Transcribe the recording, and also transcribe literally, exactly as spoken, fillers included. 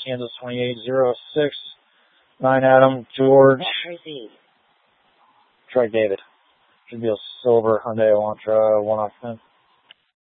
Kansas twenty-eight zero six. nine Adam, George. Troy David. Should be a silver Hyundai Elantra, one occupant.